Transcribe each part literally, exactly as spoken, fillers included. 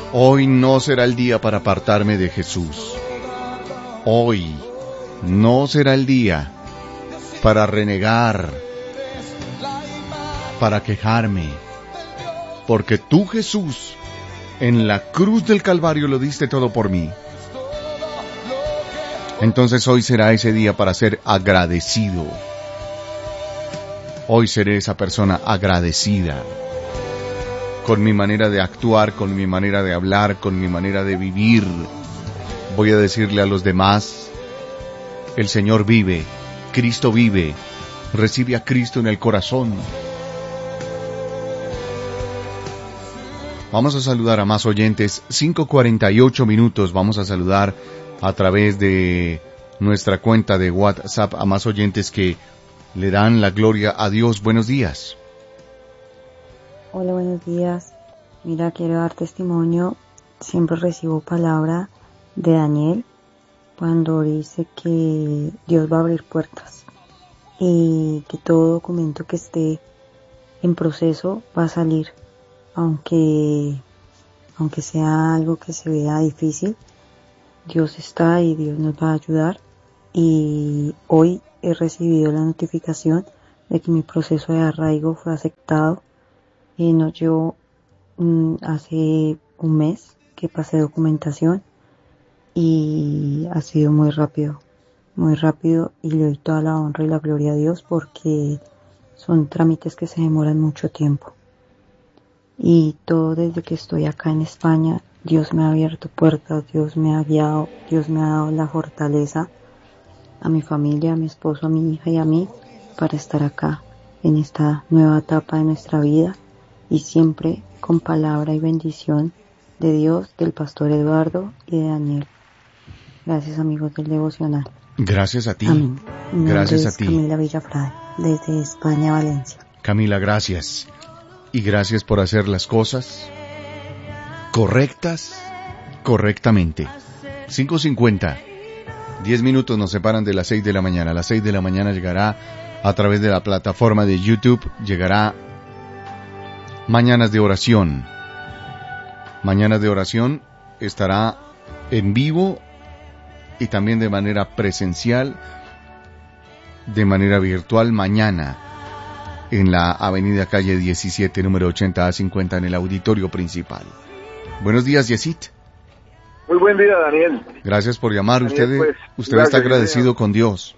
Hoy no será el día para apartarme de Jesús. Hoy no será el día para renegar, para quejarme, porque tú, Jesús, en la cruz del Calvario lo diste todo por mí. Entonces hoy será ese día para ser agradecido. Hoy seré esa persona agradecida con mi manera de actuar, con mi manera de hablar, con mi manera de vivir. Voy a decirle a los demás, el Señor vive, Cristo vive, recibe a Cristo en el corazón. Vamos a saludar a más oyentes, cinco cuarenta y ocho minutos, vamos a saludar a través de nuestra cuenta de WhatsApp a más oyentes que le dan la gloria a Dios. Buenos días. Hola, buenos días. Mira, quiero dar testimonio. Siempre recibo palabra de Daniel cuando dice que Dios va a abrir puertas y que todo documento que esté en proceso va a salir, aunque aunque sea algo que se vea difícil. Dios está y Dios nos va a ayudar. Y hoy he recibido la notificación de que mi proceso de arraigo fue aceptado. Y no yo mm, hace un mes que pasé documentación y ha sido muy rápido, muy rápido, y le doy toda la honra y la gloria a Dios porque son trámites que se demoran mucho tiempo. Y todo desde que estoy acá en España, Dios me ha abierto puertas, Dios me ha guiado, Dios me ha dado la fortaleza a mi familia, a mi esposo, a mi hija y a mí para estar acá en esta nueva etapa de nuestra vida, y siempre con palabra y bendición de Dios, del pastor Eduardo y de Daniel. Gracias, amigos del devocional. Gracias a ti. Amén. Gracias a ti. Camila Villafrade, desde España, Valencia. Camila, gracias. Y gracias por hacer las cosas correctas, correctamente. cinco cincuenta. Diez minutos nos separan de las seis de la mañana. A las seis de la mañana llegará a través de la plataforma de YouTube, llegará Mañanas de Oración. Mañanas de Oración estará en vivo y también de manera presencial, de manera virtual mañana en la avenida calle diecisiete, número ochenta a cincuenta, en el auditorio principal. Buenos días, Yesit. Muy buen día, Daniel. Gracias por llamar. Daniel, usted pues, usted gracias, está agradecido señor. con Dios.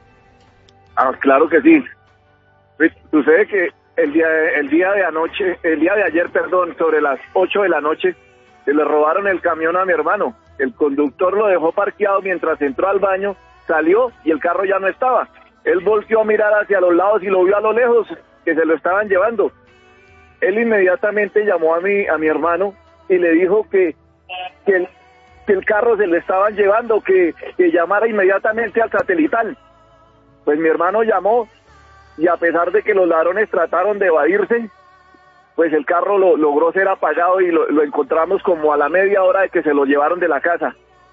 Ah, claro que sí. Sucede que el día de, el día de anoche, el día de ayer, perdón, sobre las ocho de la noche, se le robaron el camión a mi hermano. El conductor lo dejó parqueado mientras entró al baño, salió y el carro ya no estaba. Él volteó a mirar hacia los lados y lo vio a lo lejos, que se lo estaban llevando. Él inmediatamente llamó a mi, a mi hermano y le dijo que, que, el, que el carro se le estaban llevando, que, que llamara inmediatamente al satelital. Pues mi hermano llamó y a pesar de que los ladrones trataron de evadirse, pues el carro lo, logró ser apagado y lo, lo encontramos como a la media hora de que se lo llevaron de la casa.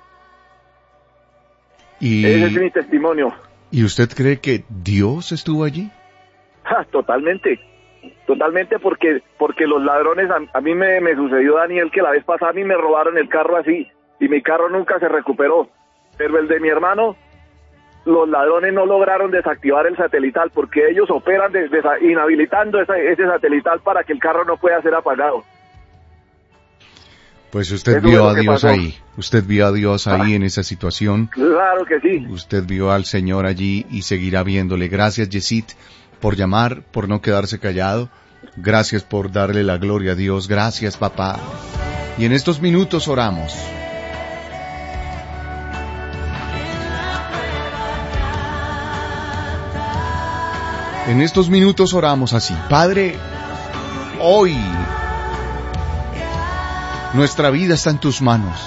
Y, Ese es mi testimonio. ¿Y usted cree que Dios estuvo allí? Ja, totalmente, totalmente, porque porque los ladrones, a, a mí me, me sucedió, Daniel, que la vez pasada a mí me robaron el carro así, y mi carro nunca se recuperó, pero el de mi hermano, los ladrones no lograron desactivar el satelital, porque ellos operan des, des, inhabilitando esa, ese satelital para que el carro no pueda ser apagado. Pues usted Eso vio es a lo que Dios pasó. ahí, usted vio a Dios ahí Ah. en esa situación. Claro que sí. Usted vio al Señor allí y seguirá viéndole. Gracias, Yesit, por llamar, por no quedarse callado. Gracias por darle la gloria a Dios. Gracias, papá. Y en estos minutos oramos. En estos minutos oramos así. Padre, hoy nuestra vida está en tus manos.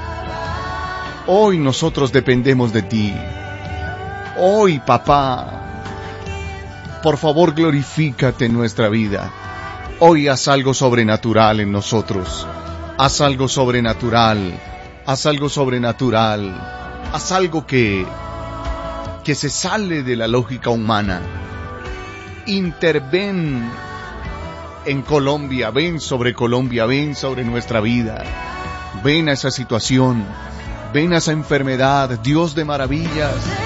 Hoy nosotros dependemos de ti. Hoy, papá, por favor glorifícate en nuestra vida. Hoy haz algo sobrenatural en nosotros. Haz algo sobrenatural. Haz algo sobrenatural. Haz algo que, que se sale de la lógica humana. Interven en Colombia, ven sobre Colombia, ven sobre nuestra vida. ven a esa situación, ven a esa enfermedad, Dios de maravillas.